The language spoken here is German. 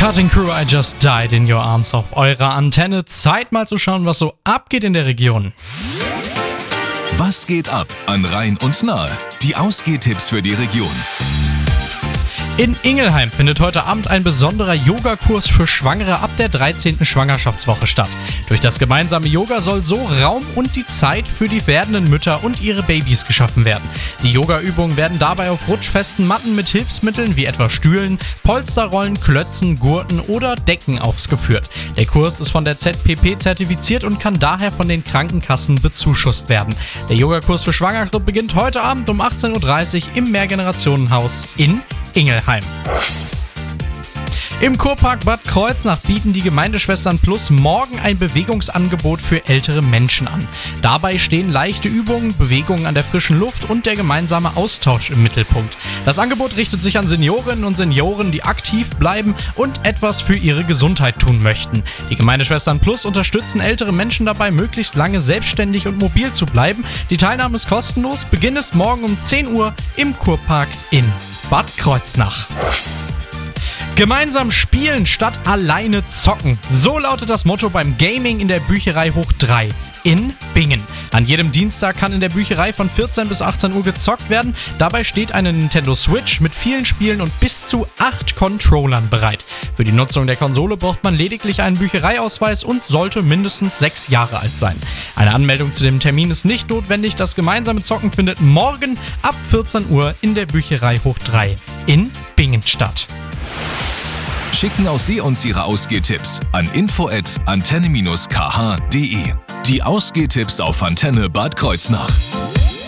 Cutting Crew, I Just Died in Your Arms auf eurer Antenne. Zeit mal zu schauen, was so abgeht in der Region. Was geht ab an Rhein und Nahe? Die Ausgehtipps für die Region. In Ingelheim findet heute Abend ein besonderer Yogakurs für Schwangere ab der 13. Schwangerschaftswoche statt. Durch das gemeinsame Yoga soll so Raum und die Zeit für die werdenden Mütter und ihre Babys geschaffen werden. Die Yogaübungen werden dabei auf rutschfesten Matten mit Hilfsmitteln wie etwa Stühlen, Polsterrollen, Klötzen, Gurten oder Decken ausgeführt. Der Kurs ist von der ZPP zertifiziert und kann daher von den Krankenkassen bezuschusst werden. Der Yogakurs für Schwangere beginnt heute Abend um 18.30 Uhr im Mehrgenerationenhaus in Ingelheim. Im Kurpark Bad Kreuznach bieten die Gemeindeschwestern Plus morgen ein Bewegungsangebot für ältere Menschen an. Dabei stehen leichte Übungen, Bewegungen an der frischen Luft und der gemeinsame Austausch im Mittelpunkt. Das Angebot richtet sich an Seniorinnen und Senioren, die aktiv bleiben und etwas für ihre Gesundheit tun möchten. Die Gemeindeschwestern Plus unterstützen ältere Menschen dabei, möglichst lange selbstständig und mobil zu bleiben. Die Teilnahme ist kostenlos. Beginn ist morgen um 10 Uhr im Kurpark in Bad Kreuznach. Gemeinsam spielen statt alleine zocken. So lautet das Motto beim Gaming in der Bücherei Hoch 3 in Bingen. An jedem Dienstag kann in der Bücherei von 14 bis 18 Uhr gezockt werden. Dabei steht eine Nintendo Switch mit vielen Spielen und bis zu 8 Controllern bereit. Für die Nutzung der Konsole braucht man lediglich einen Büchereiausweis und sollte mindestens 6 Jahre alt sein. Eine Anmeldung zu dem Termin ist nicht notwendig. Das gemeinsame Zocken findet morgen ab 14 Uhr in der Bücherei Hoch 3 in Bingen statt. Schicken auch Sie uns Ihre Ausgehtipps an info@antenne-kh.de. Die Ausgehtipps auf Antenne Bad Kreuznach.